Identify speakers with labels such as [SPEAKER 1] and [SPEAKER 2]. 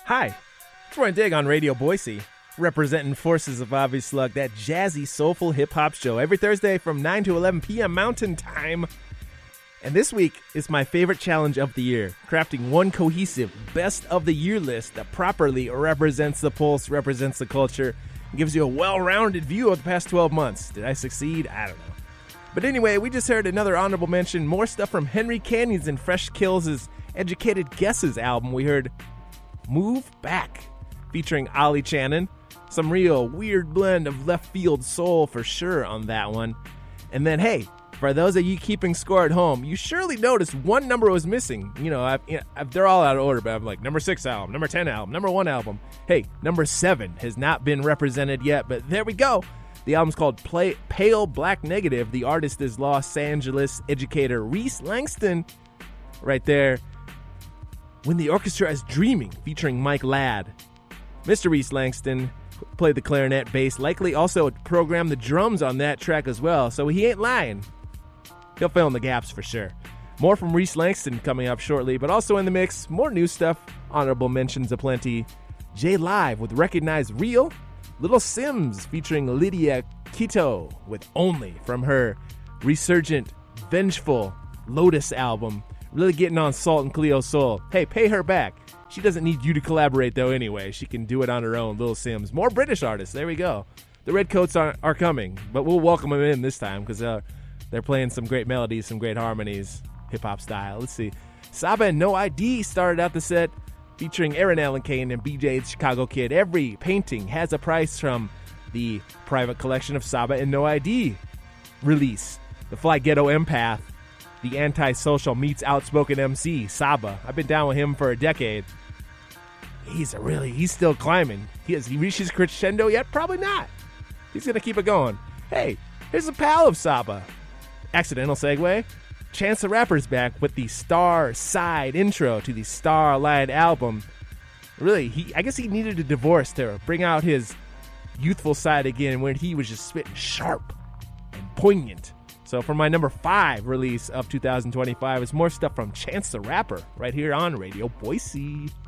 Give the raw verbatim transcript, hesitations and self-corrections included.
[SPEAKER 1] Hi, Troy and Dig on Radio Boise, representing Forces of Avi Slug, that jazzy, soulful hip-hop show every Thursday from nine to eleven p.m. Mountain Time. And this week is my favorite challenge of the year, crafting one cohesive best of the year list that properly represents the pulse, represents the culture, and gives you a well-rounded view of the past twelve months. Did I succeed? I don't know. But anyway, we just heard another honorable mention, more stuff from Henry Canyons and Fresh Kills' Educated Guesses album. We heard Move Back, featuring Ollie Channon. Some real weird blend of left field soul for sure on that one. And then, hey, for those of you keeping score at home, you surely noticed one number was missing. You know, I've, you know I've, they're all out of order, but I'm like, number six album, number ten album, number one album. Hey, number seven has not been represented yet, but there we go. The album's called Play, Pale Black Negative. The artist is Los Angeles educator Reese Langston. Right there. When the Orchestra is Dreaming, featuring Mike Ladd. Mister Reese Langston played the clarinet, bass, likely also programmed the drums on that track as well, so he ain't lying. He'll fill in the gaps for sure. More from Reese Langston coming up shortly, but also in the mix, more new stuff, honorable mentions aplenty. J Live with Recognized Real. Little Sims featuring Lydia Quito with Only from her resurgent, vengeful Lotus album. Really getting on Salt and Cleo's soul. Hey, pay her back. She doesn't need you to collaborate, though, anyway. She can do it on her own, Little Sims. More British artists. There we go. The Redcoats are, are coming, but we'll welcome them in this time because uh, they're playing some great melodies, some great harmonies, hip-hop style. Let's see. Saba and No I D started out the set featuring Aaron Allen Kane and B J the Chicago Kid. Every painting has a price from the private collection of Saba and No I D release. The Fly Ghetto Empath. The anti-social meets outspoken M C, Saba. I've been down with him for a decade. He's a really, he's still climbing. He has he reached his crescendo yet? Probably not. He's going to keep it going. Hey, here's a pal of Saba. Accidental segue. Chance the Rapper's back with the Star Side intro to the Starlight album. Really, he I guess he needed a divorce to bring out his youthful side again when he was just spitting sharp and poignant. So for my number five release of two thousand twenty-five is more stuff from Chance the Rapper right here on Radio Boise.